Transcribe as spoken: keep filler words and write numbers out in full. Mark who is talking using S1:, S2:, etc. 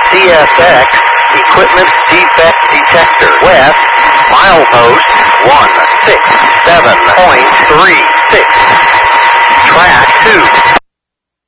S1: C S X, equipment defect detector. West, milepost one six seven point three six. Track two